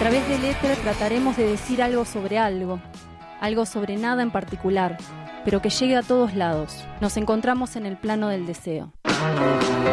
través del éter trataremos de decir algo sobre nada en particular, pero que llegue a todos lados. Nos encontramos en el plano del deseo.